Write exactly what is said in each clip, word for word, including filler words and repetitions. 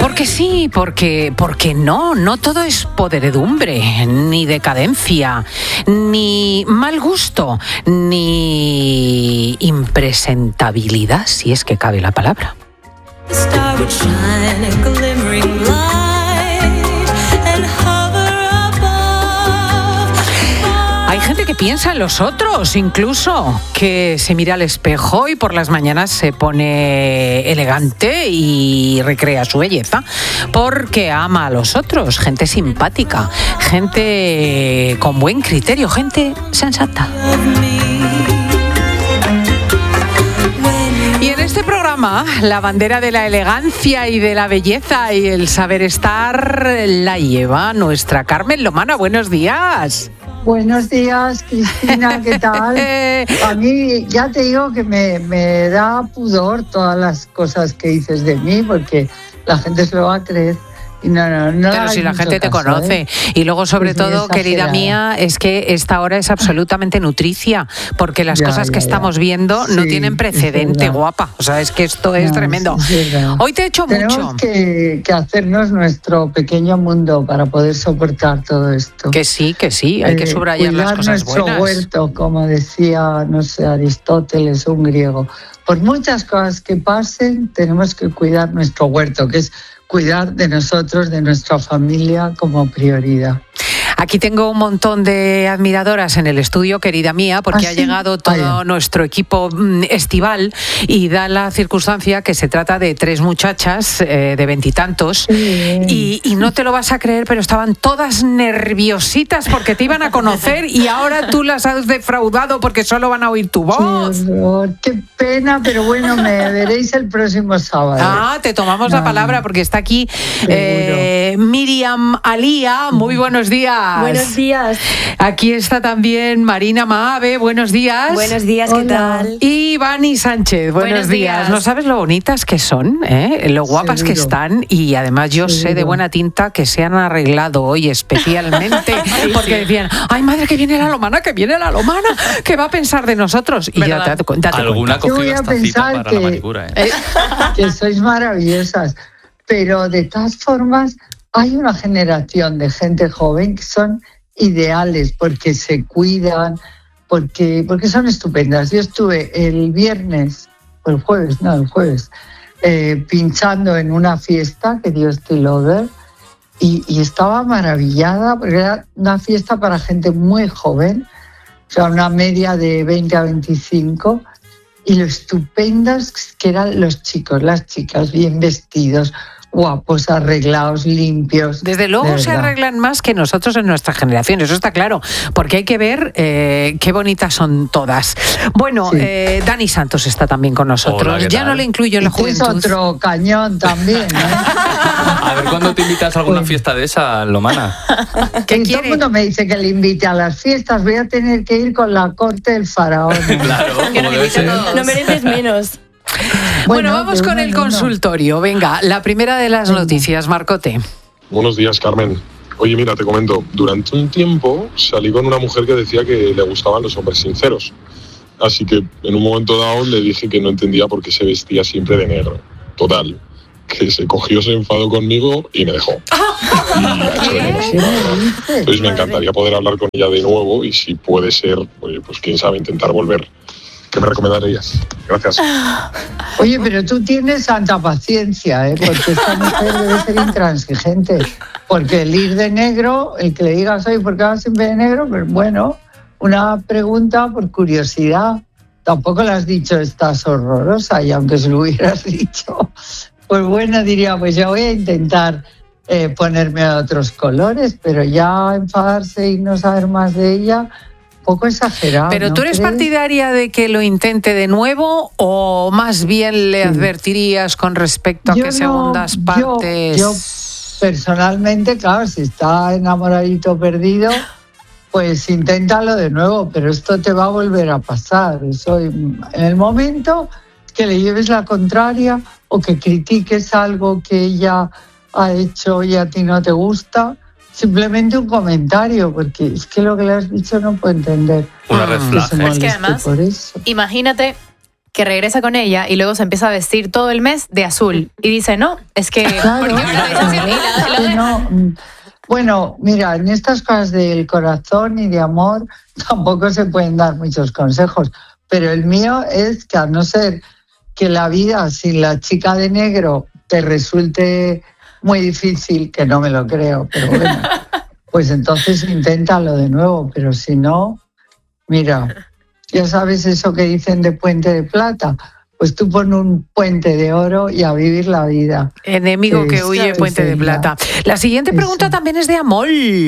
Porque sí, porque, porque no, no todo es podredumbre, ni decadencia, ni mal gusto, ni impresentabilidad, si es que cabe la palabra. Hay gente que piensa en los otros, incluso, que se mira al espejo y por las mañanas se pone elegante y recrea su belleza porque ama a los otros, gente simpática, gente con buen criterio, gente sensata. Y en este programa, la bandera de la elegancia y de la belleza y el saber estar la lleva nuestra Carmen Lomana. Buenos días. Buenos días, Cristina, ¿qué tal? A mí ya te digo que me, me da pudor todas las cosas que dices de mí, porque la gente se lo va a creer. Y no, no, no Pero si la gente te caso, conoce. ¿eh? Y luego, sobre Es todo, querida mía, es que esta hora es absolutamente nutricia, porque las Ya, cosas ya, que ya. estamos viendo no Sí, tienen es precedente, verdad. guapa. O sea, es que esto es No, tremendo. sí, es verdad. Hoy te he hecho Tenemos mucho. que, que hacernos nuestro pequeño mundo para poder soportar todo esto. Que sí, que sí, hay que Eh, subrayar cuidar las cosas nuestro buenas. huerto, como decía, no sé, Aristóteles, un griego. Por muchas cosas que pasen, tenemos que cuidar nuestro huerto, que es cuidar de nosotros, de nuestra familia como prioridad. Aquí tengo un montón de admiradoras en el estudio, querida mía, porque ¿Ah, ha sí? llegado todo Vaya. nuestro equipo mm, estival y da la circunstancia que se trata de tres muchachas eh, de veintitantos Bien. y, y no te lo vas a creer, pero estaban todas nerviositas porque te iban a conocer y ahora tú las has defraudado porque solo van a oír tu voz. Qué horror, qué pena, pero bueno, me veréis el próximo sábado. Ah, te tomamos la No, palabra no. porque está aquí eh, Miriam Alía. Muy buenos días. Buenos días. Aquí está también Marina Maave. Buenos días. Buenos días, ¿qué Hola. tal? Y Vani Sánchez. Buenos, Buenos días. días. No sabes lo bonitas que son, ¿eh? Lo guapas que Seguro. están. Y además yo sé de Seguro. buena tinta que se han arreglado hoy especialmente porque decían, ay madre, que viene la Lomana, que viene la Lomana, que va a pensar de nosotros. Y ya ¿Verdad? date, date Alguna cuenta. Yo cogió voy a esta cita pensar para que- la manicura, ¿eh? que sois maravillosas, pero de todas formas hay una generación de gente joven que son ideales porque se cuidan, porque, porque son estupendas. Yo estuve el viernes, o el jueves, no, el jueves, eh, pinchando en una fiesta que dio Estée Lauder y, y estaba maravillada porque era una fiesta para gente muy joven, o sea, una media de veinte a veinticinco, y lo estupendas que eran los chicos, las chicas, bien vestidos, guapos, arreglados, limpios. Desde luego de se verdad. arreglan más que nosotros en nuestra generación, eso está claro, porque hay que ver eh, qué bonitas son todas. Bueno, Sí. eh, Dani Santos está también con nosotros. Hola, ¿qué Ya tal? no le incluyo en la Este es juventud. otro cañón también, ¿eh? A ver, ¿cuándo te invitas a alguna fiesta de esa, Lomana? ¿Qué Y todo quiere? el mundo me dice que le invite a las fiestas. Voy a tener que ir con la corte del faraón. Claro, como debe ser. No mereces menos. Bueno, Bueno, vamos pero con no, el no, no. consultorio. Venga, la primera de las noticias, Marcote. Buenos días, Carmen. Oye, mira, te comento, durante un tiempo salí con una mujer que decía que le gustaban los hombres sinceros. Así que en un momento dado le dije que no entendía por qué se vestía siempre de negro. Total, que se cogió, se enfadó conmigo y me dejó. Y a eso venimos. ¿Qué me dices? Entonces me encantaría poder hablar con ella de nuevo y si puede ser, oye, pues quién sabe, intentar volver. ¿Qué me recomendarías? Gracias. Oye, pero tú tienes santa paciencia, ¿eh? Porque esta mujer debe ser intransigente. Porque el ir de negro, el que le digas, oye, ¿por qué vas siempre de negro? Pues bueno, una pregunta por curiosidad. Tampoco le has dicho estás horrorosa y aunque se lo hubieras dicho, pues bueno, diría, pues yo voy a intentar eh, ponerme a otros colores, pero ya enfadarse y no saber más de ella, poco exagerado. Pero ¿no tú eres crees? partidaria de que lo intente de nuevo o más bien le Sí. advertirías con respecto a Yo que no- segundas yo- partes? yo personalmente, claro, si está enamoradito perdido, pues inténtalo de nuevo, pero esto te va a volver a pasar. Eso, en el momento que le lleves la contraria o que critiques algo que ella ha hecho y a ti no te gusta, simplemente un comentario, porque es que lo que le has dicho no puedo entender. Una red Mm. que se flag. Es que moleste además- por eso. Imagínate que regresa con ella y luego se empieza a vestir todo el mes de azul. Y dice, no, es que... Claro, ¿por qué una organización? Y la- la- que no, mm, bueno, mira, en estas cosas del corazón y de amor tampoco se pueden dar muchos consejos, pero el mío es que a no ser que la vida sin la chica de negro te resulte muy difícil, que no me lo creo, pero bueno, pues entonces inténtalo de nuevo, pero si no, mira, ya sabes eso que dicen de puente de plata, pues tú pon un puente de oro y a vivir la vida. Enemigo que Eso, huye, puente de estupenda. plata. La siguiente pregunta Eso. también es de Amol.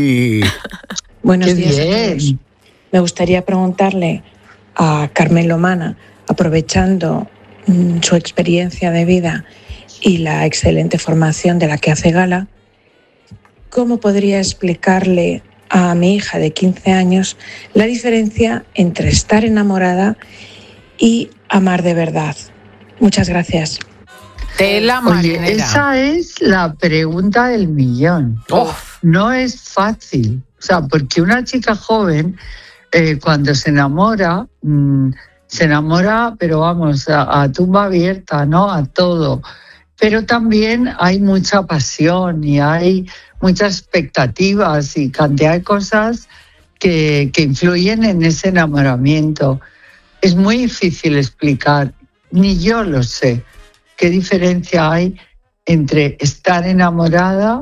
Buenos Qué días a bien. todos. Me gustaría preguntarle a Carmen Lomana, aprovechando mm, su experiencia de vida y la excelente formación de la que hace gala, ¿cómo podría explicarle a mi hija de quince años la diferencia entre estar enamorada y amar de verdad? Muchas gracias. Tela Oye, marinera. esa es la pregunta del millón. Oh. No es fácil, o sea, porque una chica joven, eh, cuando se enamora, mmm, se enamora, pero vamos, a, a tumba abierta, ¿no? A todo. Pero también hay mucha pasión y hay muchas expectativas y cantidad de cosas que, que influyen en ese enamoramiento. Es muy difícil explicar, ni yo lo sé, qué diferencia hay entre estar enamorada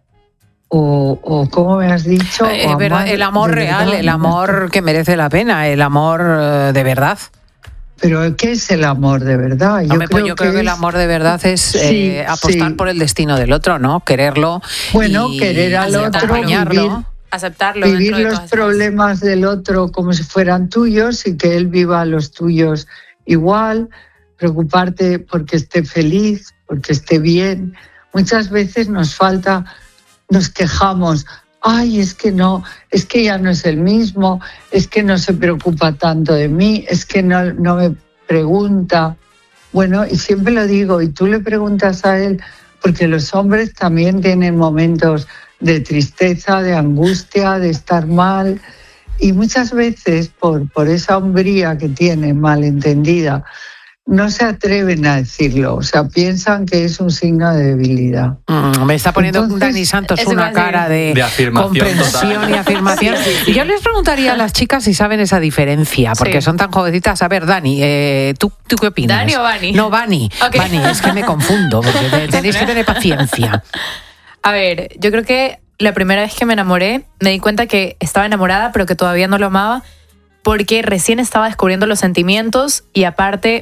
o, o ¿cómo me has dicho? Eh, O verdad, amar el amor de real, verdad. el amor que merece la pena, el amor eh, de verdad. Pero ¿qué es el amor de verdad? Yo Hombre, pues creo yo creo que, que el es- amor de verdad es Sí, eh, apostar sí. por el destino del otro, ¿no? Quererlo. Bueno, y- querer al y otro, acompañarlo. vivir- Aceptarlo vivir dentro de los todas esas- problemas del otro como si fueran tuyos y que él viva los tuyos igual, preocuparte porque esté feliz, porque esté bien. Muchas veces nos falta, nos quejamos, ay, es que no, es que ya no es el mismo, es que no se preocupa tanto de mí, es que no, no me pregunta. Bueno, y siempre lo digo, y tú le preguntas a él, porque los hombres también tienen momentos de tristeza, de angustia, de estar mal, y muchas veces por, por esa hombría que tienen malentendida, no se atreven a decirlo, o sea, piensan que es un signo de debilidad. Mm, me está poniendo Entonces, Dani Santos eso una iba a decir. cara de, De afirmación comprensión total. y afirmación. Y yo les preguntaría a las chicas si saben esa diferencia, porque Sí. son tan jovencitas. A ver, Dani, eh, ¿tú, ¿tú qué opinas? ¿Dani o Vani? No, Vani. Ok. Vani, es que me confundo, porque te- tenéis que tener paciencia. A ver, yo creo que la primera vez que me enamoré, me di cuenta que estaba enamorada, pero que todavía no lo amaba, porque recién estaba descubriendo los sentimientos y aparte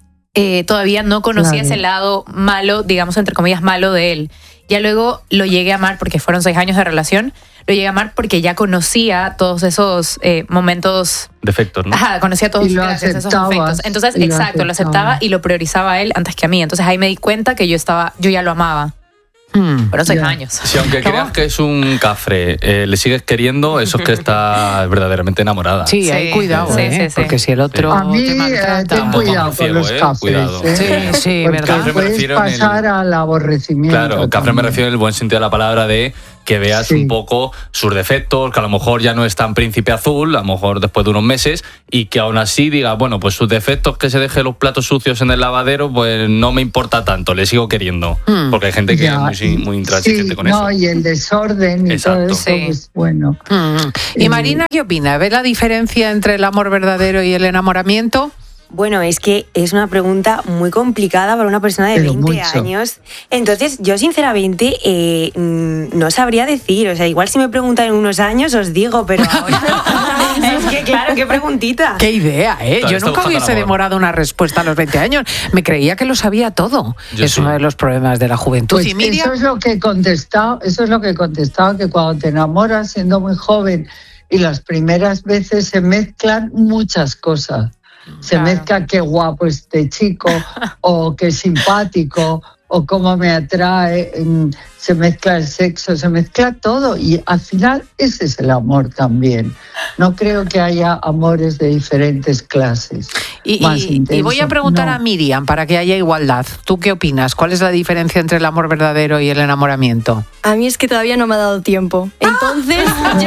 eh, todavía no conocía Claro. ese lado malo, digamos entre comillas malo de él. Ya luego lo llegué a amar porque fueron seis años de relación, lo llegué a amar porque ya conocía todos esos eh, momentos. Defectos, ¿no? Ajá, conocía todos Y lo gracias, esos aceptabas, defectos. Entonces, y lo exacto, lo aceptaba aceptabas. y lo priorizaba a él antes que a mí. Entonces ahí me di cuenta que yo estaba, yo ya lo amaba. Mm. Fueron seis Ya. años. Si aunque ¿Cómo? creas que es un cafre, eh, le sigues queriendo, eso es que está verdaderamente enamorada. Sí, Sí, hay cuidado, sí, ¿eh? sí, sí. Porque si el otro A mí, te eh, maltrata... ten Tampoco cuidado me con ciego, los eh, cafres. cuidado. ¿eh? Sí, sí, Porque verdad. Cafre me puedes refiero en el- pasar al aborrecimiento. Claro, cafre me también. refiero en el buen sentido de la palabra de que veas Sí. un poco sus defectos, que a lo mejor ya no es tan príncipe azul, a lo mejor después de unos meses, y que aún así diga, bueno, pues sus defectos, que se deje los platos sucios en el lavadero, pues no me importa tanto, le sigo queriendo. Hmm. Porque hay gente que Ya, es muy, muy intransigente sí, con no, eso. y el desorden y Exacto. todo eso, Sí. pues bueno. Mm. ¿Y Eh, Marina qué opina? ¿Ve la diferencia entre el amor verdadero y el enamoramiento? Bueno, es que es una pregunta muy complicada para una persona de Pero veinte mucho. años. Entonces, yo sinceramente eh, mm, no sabría decir. O sea, igual si me preguntan en unos años os digo, pero ahora es que claro, qué preguntita. Qué idea, ¿eh? Claro, Yo está nunca buscando hubiese el amor. demorado una respuesta a los veinte años. Me creía que lo sabía todo. Yo es sí. uno de los problemas de la juventud. Pues y Miriam, eso es lo que he contestado, eso es lo que he contestado, que cuando te enamoras siendo muy joven y las primeras veces se mezclan muchas cosas. Se Claro. mezcla qué guapo este chico, o qué simpático, o cómo me atrae. mm, se mezcla el sexo, se mezcla todo y al final ese es el amor también. No creo que haya amores de diferentes clases. Y, más y, intenso. y voy a preguntar No. a Miriam para que haya igualdad. ¿Tú qué opinas? ¿Cuál es la diferencia entre el amor verdadero y el enamoramiento? A mí es que todavía no me ha dado tiempo. Entonces,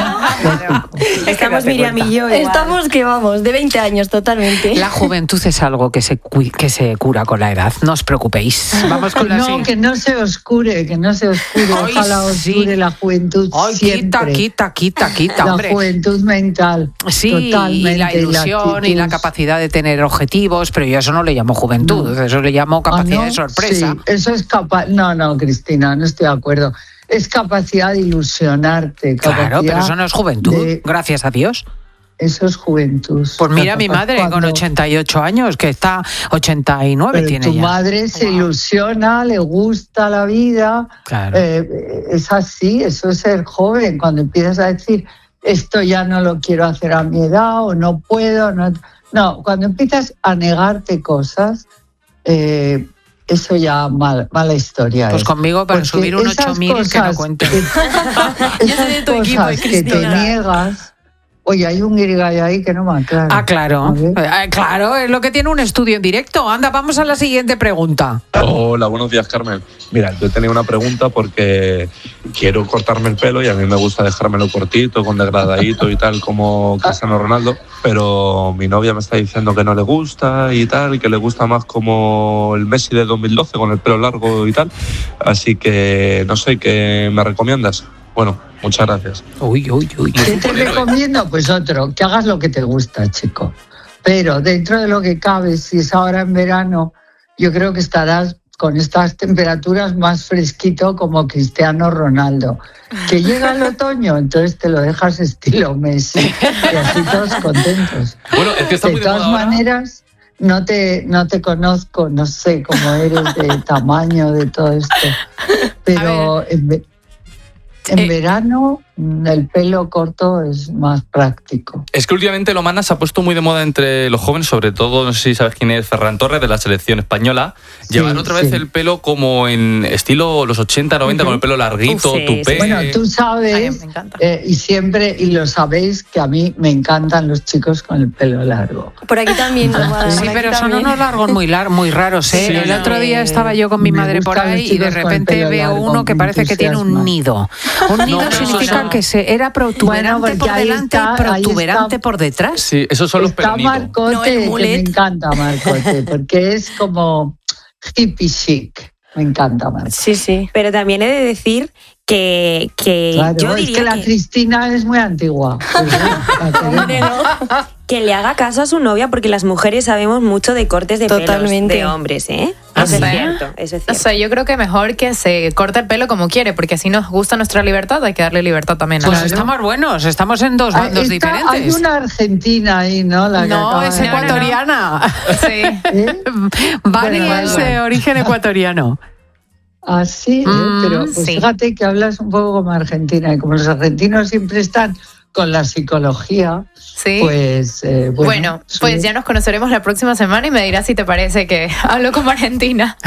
yo... Estamos Miriam y yo igual. Estamos que vamos, de veinte años totalmente. La juventud es algo que se, cu- que se cura con la edad. No os preocupéis. Vamos con la No, siguiente. que no se oscure, que no se oscure. Ay, Ojalá os sí. dure la juventud Ay, siempre. quita, quita, quita, quita, La hombre. juventud mental. Sí, totalmente. y la ilusión y la actitud. capacidad de tener objetivos, pero yo eso no le llamo juventud, No. eso le llamo capacidad Ah, ¿no? de sorpresa. Sí, eso es capaz. No, no, Cristina, no estoy de acuerdo. Es capacidad de ilusionarte. Claro, pero capacidad eso no es juventud, de- gracias a Dios. Eso es juventud. Pues mira a mi Capaz madre con cuando- ochenta y ocho años, que está ochenta y nueve Pero tiene tu ya. madre se ilusiona, le gusta la vida. Claro. Eh, es así, eso es ser joven. Cuando empiezas a decir, esto ya no lo quiero hacer a mi edad o no puedo. No, no cuando empiezas a negarte cosas, eh, eso ya mal, mala historia. Pues es. conmigo para Porque subir un esas ocho mil que no cosas cuenten. que- Yo soy de tu esas equipo, cosas que te Cristina. niegas. Oye, hay un guirigay ahí que no me aclara. Ah, claro. A ver. Eh, claro, es lo que tiene un estudio en directo. Anda, vamos a la siguiente pregunta. Hola, buenos días, Carmen. Mira, yo tenía una pregunta porque quiero cortarme el pelo y a mí me gusta dejármelo cortito, con degradadito y tal, como Cristiano Ronaldo, pero mi novia me está diciendo que no le gusta y tal, y que le gusta más como el Messi de dos mil doce, con el pelo largo y tal. Así que no sé, ¿qué me recomiendas? Bueno, muchas gracias. Uy, uy, uy. ¿Qué te recomiendo? Pues otro, que hagas lo que te gusta, chico. Pero dentro de lo que cabe, si es ahora en verano, yo creo que estarás con estas temperaturas más fresquito como Cristiano Ronaldo. Que llega el otoño, entonces te lo dejas estilo Messi y así todos contentos. Bueno, es que está De muy de todas moda ahora. maneras, no te, no te conozco, no sé cómo eres de tamaño, de todo esto. Pero en, ve- en Eh. verano mm, el pelo corto es más práctico. Es que últimamente lo Mana se ha puesto muy de moda entre los jóvenes, sobre todo, no sé si sabes quién es, Ferran Torres, de la selección española. Sí, Llevar otra vez sí. el pelo como en estilo los ochenta, noventa, con el pelo larguito, Uf, sí, tupé. sí. Bueno, tú Ay, sabes, me encanta. eh, y siempre, y lo sabéis, que a mí me encantan los chicos con el pelo largo. Por aquí también. Romana, Sí, por aquí pero son también. unos largos muy, lar muy raros, ¿eh? Sí. El otro día estaba yo con mi Me madre por gustan los ahí y de chicos con el repente pelo veo largo, uno que me parece que tiene un entusiasma. nido. Un nido pero eso significa son- que se era protuberante Bueno, porque por ahí delante está- y ahí protuberante está- por detrás. Sí, esos son los Está pelonitos. Marcote, No, el que me mulet. encanta Marcote, porque es como hippie chic. Me encanta Marcote. Sí, sí. Pero también he de decir que, que Claro, yo es diría que la que, Cristina es muy antigua. La queremos. Hombre, no. que le haga caso a su novia porque las mujeres sabemos mucho de cortes de Totalmente. pelos de hombres, ¿eh? ¿Ah, Eso es sí? cierto, eso es O cierto. sea, yo creo que mejor que se corte el pelo como quiere, porque así nos gusta nuestra libertad, hay que darle libertad también a Pues la- estamos buenos, estamos en dos Ah, bandos está- Hay diferentes. una argentina ahí, ¿no? La que No, acaba es de- ecuatoriana. Sí. ¿Eh? Vani Bueno, es bueno. de origen ecuatoriano. Ah, sí, ¿eh? Mm, Pero pues sí. fíjate que hablas un poco como argentina y como los argentinos siempre están con la psicología, Sí. pues eh, bueno. Bueno, sí. pues ya nos conoceremos la próxima semana y me dirás si te parece que hablo como argentina.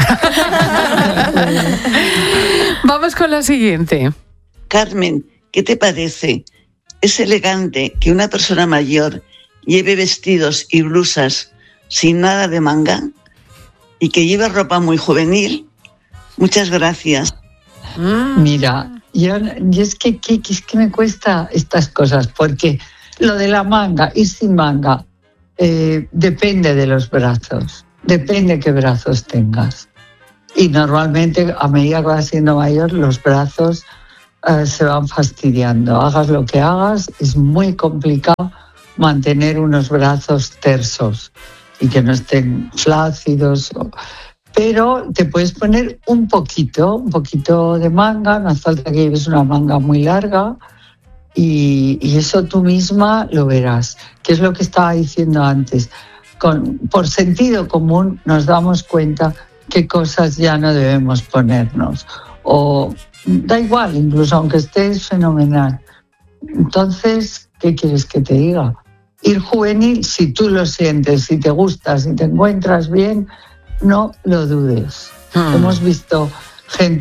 Vamos con la siguiente. Carmen, ¿qué te parece? ¿Es elegante que una persona mayor lleve vestidos y blusas sin nada de manga y que lleve ropa muy juvenil? Muchas gracias. Mm. Mira, yo, yo es, que, que- que es que me cuesta estas cosas, porque lo de la manga, ir sin manga, eh, depende de los brazos, depende qué brazos tengas. Y normalmente, a medida que vas siendo mayor, los brazos eh, se van fastidiando. Hagas lo que hagas, es muy complicado mantener unos brazos tersos y que no estén flácidos. o- Pero te puedes poner un poquito, un poquito de manga, no hace falta que lleves una manga muy larga y, y eso tú misma lo verás, que es lo que estaba diciendo antes. Con, por sentido común nos damos cuenta qué cosas ya no debemos ponernos. O da igual, incluso aunque estés fenomenal. Entonces, ¿qué quieres que te diga? Ir juvenil, si tú lo sientes, si te gusta, si te encuentras bien, no lo dudes. Hmm. Hemos visto gente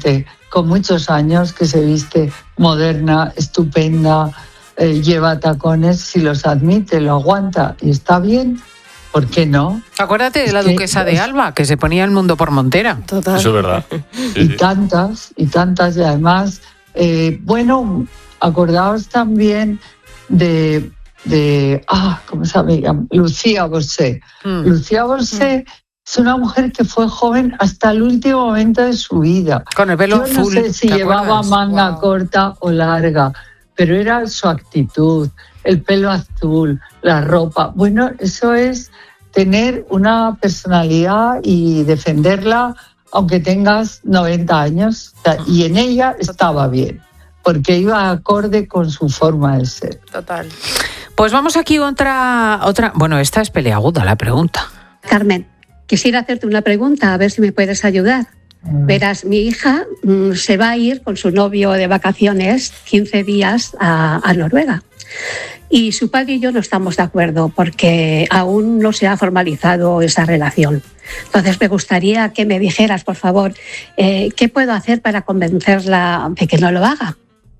con muchos años, que se viste moderna, estupenda, eh, lleva tacones, si los admite, lo aguanta y está bien, ¿por qué no? Acuérdate de Es la que- duquesa de Alba, que se ponía el mundo por montera. Total. Eso es verdad. Sí, Y sí. tantas, y tantas, y además, eh, bueno, acordaos también de, de ah, ¿cómo se llama? Lucía Bosé. Mm. Lucía Bosé es una mujer que fue joven hasta el último momento de su vida. Con el pelo Yo no azul. sé si ¿te llevaba acuerdas? manga Wow. corta o larga, pero era su actitud, el pelo azul, la ropa. Bueno, eso es tener una personalidad y defenderla aunque tengas noventa años. O sea, y en ella estaba bien, porque iba acorde con su forma de ser. Total. Pues vamos aquí otra, otra. Bueno, esta es peleaguda la pregunta. Carmen, quisiera hacerte una pregunta, a ver si me puedes ayudar. Verás, mi hija mm, se va a ir con su novio de vacaciones quince días a, a Noruega. Y su padre y yo no estamos de acuerdo porque aún no se ha formalizado esa relación. Entonces me gustaría que me dijeras, por favor, eh, ¿qué puedo hacer para convencerla de que no lo haga?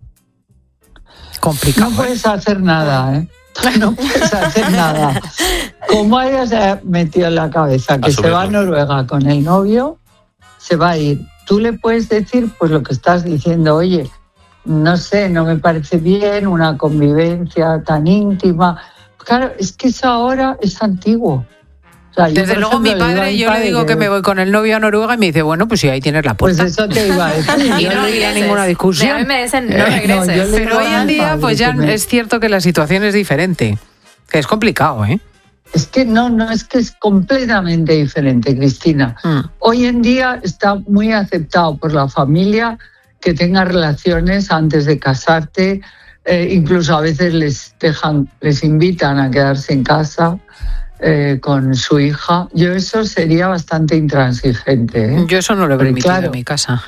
Complicado. No puedes hacer nada, ¿eh? No puedes hacer nada. Como ella se ha metido en la cabeza que se va a Noruega con el novio, se va a ir. Tú le puedes decir pues lo que estás diciendo, oye, no sé, no me parece bien una convivencia tan íntima. Claro, es que eso ahora es antiguo. O sea, yo, Desde por luego ejemplo, mi digo a padre, mi yo le padre digo que me voy con el novio a Noruega y me dice, bueno, pues sí, ahí tienes la Pues puerta. eso te iba a decir. Y Yo no le- habría ninguna A discusión. mí me dicen, no Eh, regreses. no, yo le- Pero hoy en día, pues ya Padre, que me- es cierto que la situación es diferente. Que es complicado, ¿eh? Es que no, no es que es completamente diferente, Cristina. Mm. Hoy en día está muy aceptado por la familia que tengas relaciones antes de casarte. Eh, incluso a veces les dejan, les invitan a quedarse en casa eh, con su hija. Yo eso sería bastante intransigente. ¿eh? Yo eso no lo he Porque, permitido claro, en mi casa.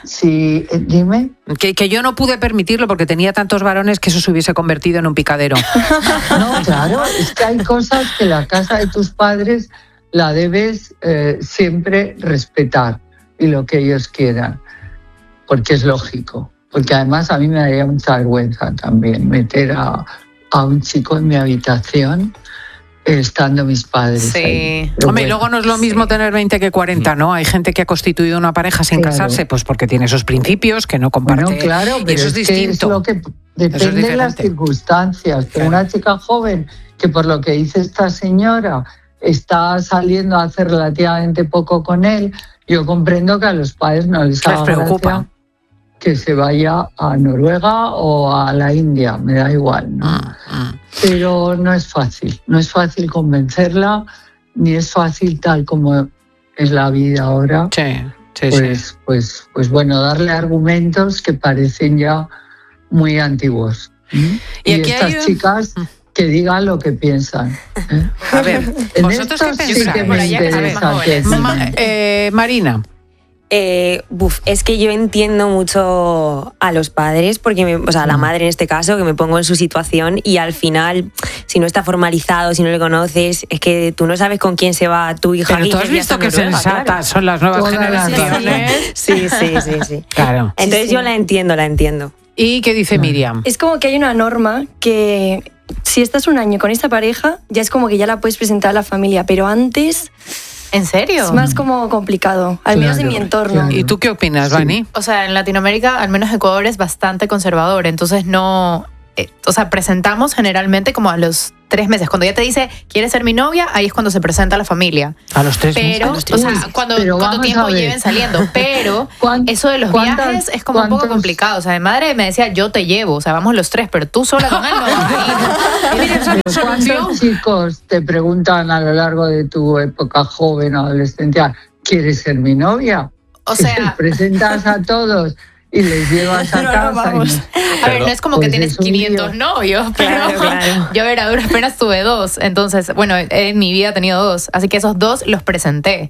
Sí, eh, dime. Que, que yo no pude permitirlo porque tenía tantos varones que eso se hubiese convertido en un picadero. No, claro, es que hay cosas que la casa de tus padres la debes eh, siempre respetar y lo que ellos quieran, porque es lógico. Porque además a mí me daría mucha vergüenza también meter a, a un chico en mi habitación eh, estando mis padres. ahí. Sí. Pero Hombre, y bueno, luego no es lo mismo tener veinte que cuarenta, ¿no? Hay gente que ha constituido una pareja sin Claro. casarse, pues porque tiene esos principios que no comparte. Bueno, claro, y pero eso es, es que distinto. es lo que depende de las diferente. circunstancias. Pero Claro. una chica joven que por lo que dice esta señora está saliendo hace relativamente poco con él, yo comprendo que a los padres no les Les haga preocupa. gracia que se vaya a Noruega o a la India, me da igual, ¿no? Mm, mm. Pero no es fácil, no es fácil convencerla, ni es fácil tal como es la vida ahora. Sí, sí, Pues, sí. pues, pues bueno, darle argumentos que parecen ya muy antiguos. ¿Mm? Y Y, aquí estas hay un- chicas que digan lo que piensan. ¿eh? A ver, En ¿vosotros qué esto sí pensáis? que Por me allá que saben interesa más que jóvenes. Ma- eh, Marina. Eh, buf, es que yo entiendo mucho a los padres, porque me- o sea, a la madre en este caso, que me pongo en su situación y al final, si no está formalizado, si no le conoces, es que tú no sabes con quién se va tu hija. Pero tú has quince días visto a que Noruega, sensatas claro. son las nuevas Todas las generaciones. Sí, sí, sí, sí. Claro. Entonces sí. yo la entiendo, la entiendo. ¿Y qué dice Miriam? Es como que hay una norma que si estás un año con esta pareja, ya es como que ya la puedes presentar a la familia, pero antes ¿En serio? es más como complicado, al menos en mi Claro, entorno. claro. ¿Y tú qué opinas, Sí. Vani? O sea, en Latinoamérica, al menos Ecuador es bastante conservador, entonces no, eh, o sea, presentamos generalmente como a los tres meses. Cuando ya te dice, ¿quieres ser mi novia? Ahí es cuando se presenta a la familia. A los tres meses. Pero, A los o tres sea, meses. cuando, Pero cuánto vamos tiempo a ver. lleven saliendo. Pero ¿Cuán- eso de los cuántas- viajes es como un poco cuántos- complicado. O sea, mi madre me decía, yo te llevo, o sea, vamos los tres, pero tú sola con él no vas a ir. Y mira, esa Pero solución. ¿Cuántos chicos te preguntan a lo largo de tu época joven o adolescencia, ¿quieres ser mi novia? O Y te sea, presentas a todos y les llevas a No, no, casa. y vamos. no- a ver, no es como que Pues tienes es un quinientos lío. novios, pero Claro, claro. yo era duras penas tuve dos. Entonces, bueno, en mi vida he tenido dos. Así que esos dos los presenté.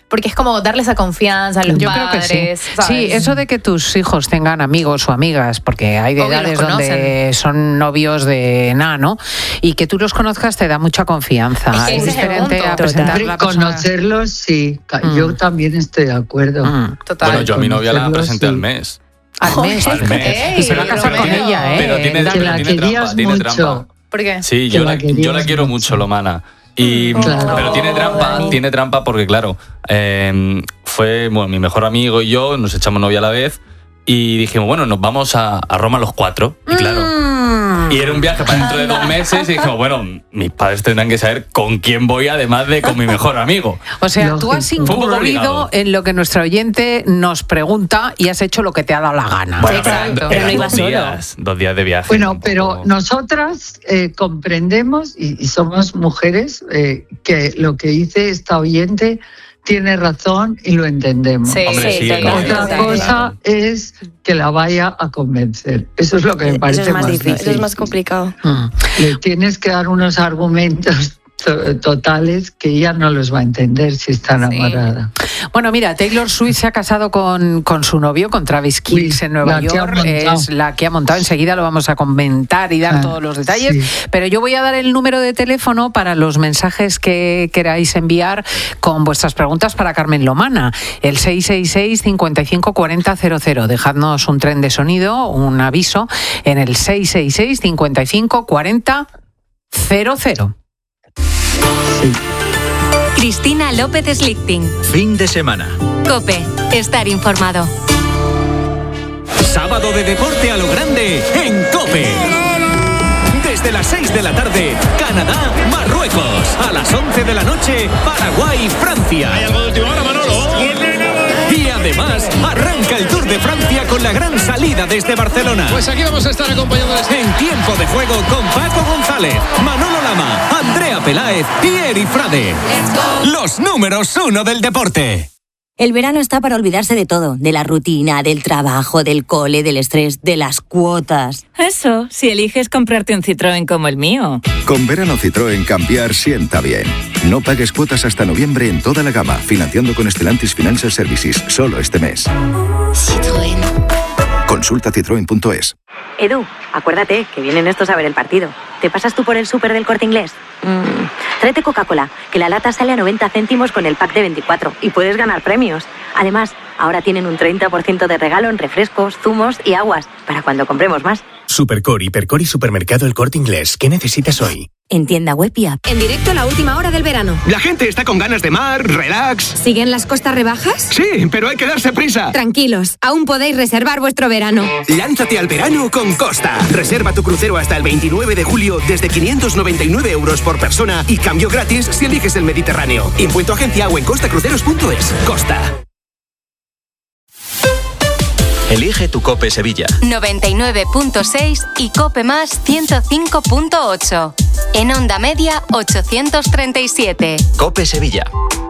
porque es como darle esa confianza a los Yo padres. creo que sí. ¿sabes? Sí, eso de que tus hijos tengan amigos o amigas, porque hay de Obvio, edades los donde conocen. son novios de nano, y que tú los conozcas te da mucha confianza. Es que Es ese es el diferente punto. a presentar Hombre, la persona. conocerlos, sí. Ca- Mm. Yo también estoy de acuerdo. Mm. Total. Bueno, yo a mi novia la Conocerlo, presenté sí. al mes. Al mes. Al mes. Y se va a casar con Pero- ella, ¿eh? Pero tiene, Que pero la tiene querías trampa, tiene mucho. trampa. ¿Por qué? Sí, Que yo la la, querías yo la quiero mucho. mucho, Lomana. Y, Claro. Pero tiene trampa, Dani. tiene trampa porque, claro, eh, fue bueno, mi mejor amigo y yo, nos echamos novia a la vez y dijimos, bueno, nos vamos a, a Roma los cuatro. Y claro, Mm. y era un viaje para dentro de dos meses y dijimos, bueno, mis padres tendrán que saber con quién voy, además de con mi mejor amigo. O sea, tú Lógico. has Fue un poco incurrido obligado. en lo que nuestro oyente nos pregunta y has hecho lo que te ha dado la gana. Bueno, Exacto. eran- Pero no eran iba dos solo. días, dos días de viaje. Bueno, un pero poco- nosotras eh, comprendemos y, y somos mujeres eh, que lo que dice esta oyente tiene razón y lo entendemos. Sí, Hombre, Sí, sí, total, no, Otra total. cosa es que la vaya a convencer. Eso es lo que me Eso parece es más difícil. Eso es más complicado. Mm. Le tienes que dar unos argumentos to- totales que ella no los va a entender si está enamorada. Bueno, mira, Taylor Swift se ha casado con, con su novio, con Travis Kills Uy, en Nueva la que ha York. montado. Es la que ha montado. Enseguida lo vamos a comentar y dar Ah, todos los detalles. sí. Pero yo voy a dar el número de teléfono para los mensajes que queráis enviar con vuestras preguntas para Carmen Lomana. El seis seis seis, cinco cinco cuatro cero cero cero. Dejadnos un tren de sonido, un aviso, en el seis seis seis, cinco cinco cuatro cero cero cero. Cristina López Slichting. Fin de semana. COPE. Estar informado. Sábado de deporte a lo grande en COPE. Desde las seis de la tarde, Canadá, Marruecos. A las once de la noche, Paraguay, Francia. ¿Hay algo de última hora, Manolo? Y además, arranca el Tour de Francia con la gran salida desde Barcelona. Pues aquí vamos a estar acompañándoles en tiempo de juego con Paco González, Manolo Lama, Andrea Peláez y Eri Frade. Los números uno del deporte. El verano está para olvidarse de todo, de la rutina, del trabajo, del cole, del estrés, de las cuotas. Eso, si eliges comprarte un Citroën como el mío. Con verano Citroën cambiar sienta bien. No pagues cuotas hasta noviembre en toda la gama, financiando con Stellantis Financial Services, solo este mes. Citroën. Consulta citroen punto es. Edu, acuérdate que vienen estos a ver el partido. ¿Te pasas tú por el súper del Corte Inglés? Mm, tráete Coca-Cola, que la lata sale a noventa céntimos con el pack de veinticuatro y puedes ganar premios. Además, ahora tienen un treinta por ciento de regalo en refrescos, zumos y aguas, para cuando compremos más. Supercore, Hipercore y Supermercado El Corte Inglés. ¿Qué necesitas hoy? En tienda web y app. En directo a la última hora del verano. La gente está con ganas de mar, relax. ¿Siguen las costas rebajas? Sí, pero hay que darse prisa. Tranquilos, aún podéis reservar vuestro verano. Lánzate al verano con Costa. Reserva tu crucero hasta el veintinueve de julio desde quinientos noventa y nueve euros por persona y cambio gratis si eliges el Mediterráneo. Impuesto agencia o en costacruceros punto es. Costa. Elige tu COPE Sevilla. noventa y nueve punto seis y COPE más ciento cinco punto ocho. En onda media ochocientos treinta y siete. COPE Sevilla.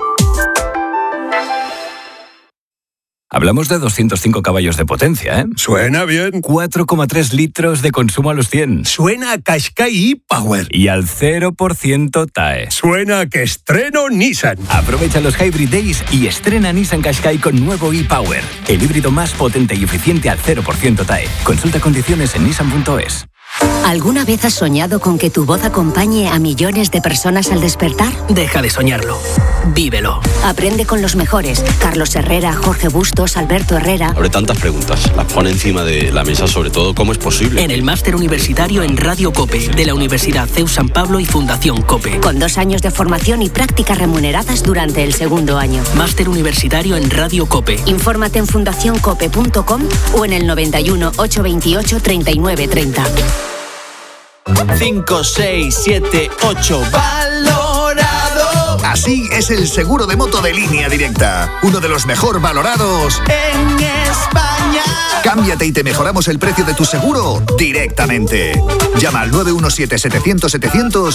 Hablamos de doscientos cinco caballos de potencia, ¿eh? Suena bien. cuatro coma tres litros de consumo a los cien. Suena a Qashqai e-Power. Y al cero por ciento T A E. Suena a que estreno Nissan. Aprovecha los Hybrid Days y estrena Nissan Qashqai con nuevo e-Power. El híbrido más potente y eficiente al cero por ciento T A E. Consulta condiciones en nissan punto es. ¿Alguna vez has soñado con que tu voz acompañe a millones de personas al despertar? Deja de soñarlo. Vívelo. Aprende con los mejores. Carlos Herrera, Jorge Bustos, Alberto Herrera. Abre tantas preguntas, las pone encima de la mesa, sobre todo, ¿cómo es posible? En el máster universitario en Radio COPE de la Universidad C E U San Pablo y Fundación COPE. Con dos años de formación y prácticas remuneradas durante el segundo año. Máster universitario en Radio COPE. Infórmate en fundación cope punto com o en el noventa y uno, ochocientos veintiocho, treinta y nueve treinta. cinco, seis, siete, ocho. ¡Valorado! Así es el seguro de moto de Línea Directa. Uno de los mejor valorados en España. Cámbiate y te mejoramos el precio de tu seguro directamente. Llama al nueve uno siete, setecientos, setecientos